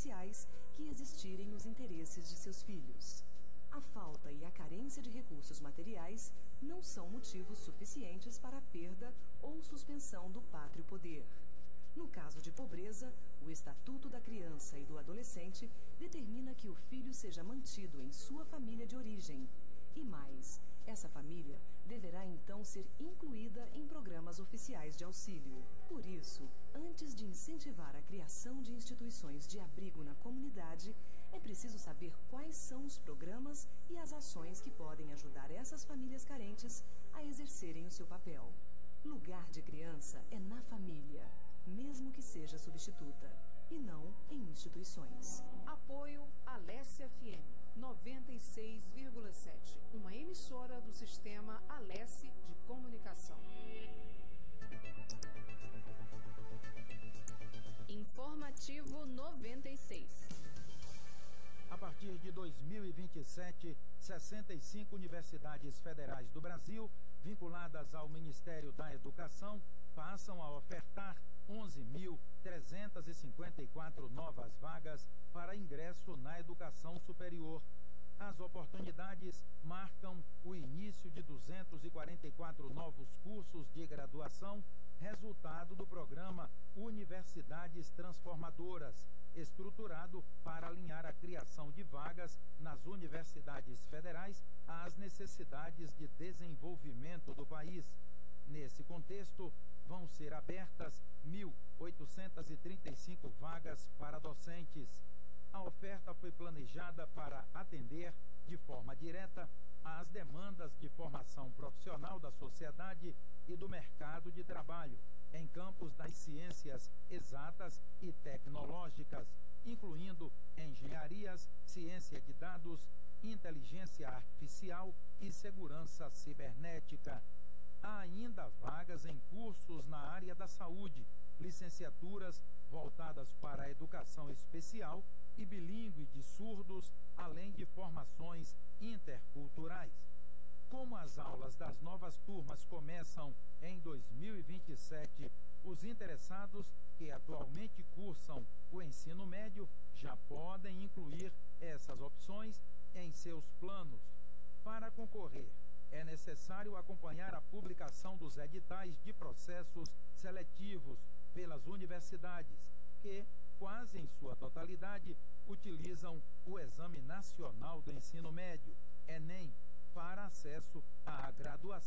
especiais que existirem nos interesses de seus filhos. A falta e a carência de recursos materiais não são motivos suficientes para a perda ou suspensão do pátrio poder. No caso de pobreza, o Estatuto da Criança e do Adolescente determina que o filho seja mantido em sua família de origem. E mais, essa família deverá então ser incluída em programas oficiais de auxílio. Por isso, antes de incentivar a criação de instituições de abrigo na comunidade, é preciso saber quais são os programas e as ações que podem ajudar essas famílias carentes a exercerem o seu papel. Lugar de criança é na família, mesmo que seja substituta, e não em instituições. Apoio Alesse FM 96,7, uma emissora do sistema Alesse de comunicação. Informativo 96. A partir de 2027, 65 universidades federais do Brasil, vinculadas ao Ministério da Educação, passam a ofertar 11.354 novas vagas para ingresso na educação superior. As oportunidades marcam o início de 244 novos cursos de graduação, resultado do programa Universidades Transformadoras, estruturado para alinhar a criação de vagas nas universidades federais às necessidades de desenvolvimento do país. Nesse contexto, vão ser abertas 1.835 vagas para docentes. A oferta foi planejada para atender, de forma direta, às demandas de formação profissional da sociedade e do mercado de trabalho, em campos das ciências exatas e tecnológicas, incluindo engenharias, ciência de dados, inteligência artificial e segurança cibernética. Há ainda vagas em cursos na área da saúde, licenciaturas voltadas para a educação especial e bilíngue de surdos, além de formações interculturais. Como as aulas das novas turmas começam em 2027, os interessados que atualmente cursam o ensino médio já podem incluir essas opções em seus planos. Para concorrer, é necessário acompanhar a publicação dos editais de processos seletivos pelas universidades, que, quase em sua totalidade, utilizam o Exame Nacional do Ensino Médio, ENEM, para acesso à graduação.